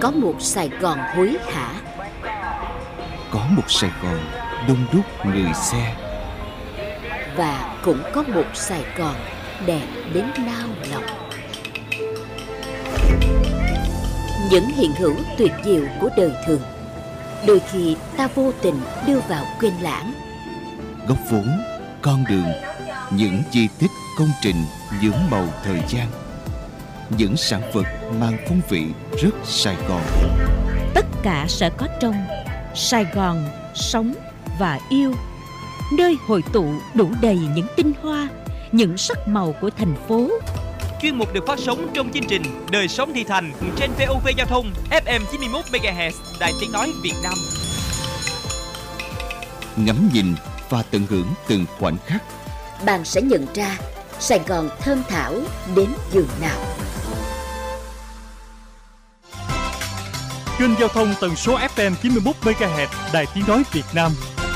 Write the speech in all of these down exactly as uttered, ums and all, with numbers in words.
Có một Sài Gòn hối hả, có một Sài Gòn đông đúc người xe, và cũng có một Sài Gòn đẹp đến nao lòng. Những hiện hữu tuyệt diệu của đời thường, đôi khi ta vô tình đưa vào quên lãng. Góc vốn, con đường, những chi tiết công trình nhuốm màu thời gian, những sản vật mang phong vị rất Sài Gòn. Tất cả sẽ có trong Sài Gòn sống và yêu, nơi hội tụ đủ đầy những tinh hoa, những sắc màu của thành phố. Chuyên mục được phát sóng trong chương trình Đời sống thị thành trên vê o vê Giao thông ép em chín mươi mốt mê ga héc Đài Tiếng nói Việt Nam. Ngắm nhìn và tận hưởng từng khoảnh khắc, Bạn sẽ nhận ra Sài Gòn thơm thảo đến giường nào. Kênh giao thông tần số ép em chín mươi mốt mê ga héc Đài Tiếng nói Việt Nam.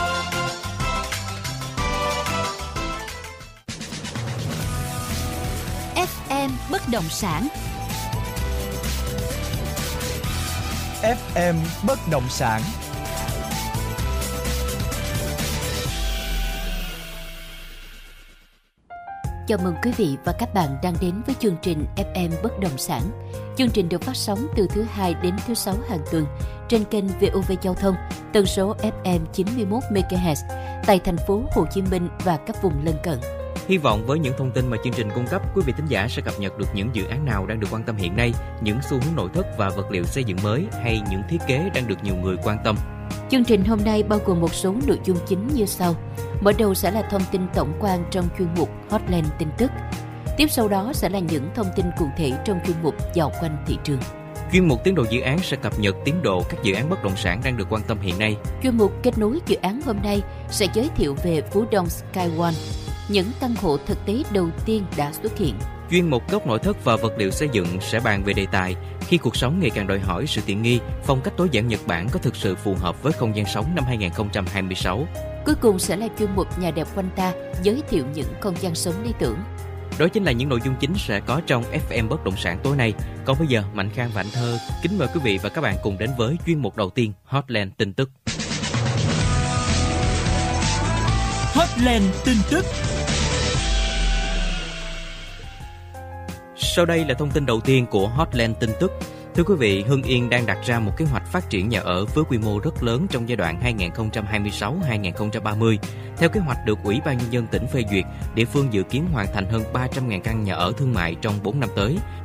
ép em bất động sản. ép em bất động sản. Chào mừng quý vị và các bạn đang đến với chương trình ép em Bất động sản. Chương trình được phát sóng từ thứ hai đến thứ sáu hàng tuần trên kênh vê o vê Giao thông tần số ép em chín mươi mốt mê ga héc tại thành phố Hồ Chí Minh và các vùng lân cận. Hy vọng với những thông tin mà chương trình cung cấp, quý vị thính giả sẽ cập nhật được những dự án nào đang được quan tâm hiện nay, những xu hướng nội thất và vật liệu xây dựng mới hay những thiết kế đang được nhiều người quan tâm. Chương trình hôm nay bao gồm một số nội dung chính như sau. Mở đầu sẽ là thông tin tổng quan trong chuyên mục Hotline tin tức. Tiếp sau đó sẽ là những thông tin cụ thể trong chuyên mục Dạo quanh thị trường. Chuyên mục tiến độ dự án sẽ cập nhật tiến độ các dự án bất động sản đang được quan tâm hiện nay. Chuyên mục kết nối dự án hôm nay sẽ giới thiệu về Phú Đông Sky One, những căn hộ thực tế đầu tiên đã xuất hiện. Chuyên mục góc nội thất và vật liệu xây dựng sẽ bàn về đề tài khi cuộc sống ngày càng đòi hỏi sự tiện nghi, phong cách tối giản Nhật Bản có thực sự phù hợp với không gian sống năm hai không hai sáu. Cuối cùng sẽ là chuyên mục Nhà đẹp quanh ta, giới thiệu những không gian sống lý tưởng. Đó chính là những nội dung chính sẽ có trong ép em Bất động sản tối nay. Còn bây giờ, Mạnh Khang và Anh Thơ kính mời quý vị và các bạn cùng đến với chuyên mục đầu tiên, Hotline tin tức. Hotline tin tức. Sau đây là thông tin đầu tiên của Hotline tin tức. Thưa quý vị, Hưng Yên đang đặt ra một kế hoạch phát triển nhà ở với quy mô rất lớn trong giai đoạn hai nghìn không trăm hai mươi sáu đến hai nghìn không trăm ba mươi. Theo kế hoạch được Ủy ban Nhân dân tỉnh phê duyệt, địa phương dự kiến hoàn thành hơn ba trăm nghìn căn nhà ở thương mại trong bốn năm tới,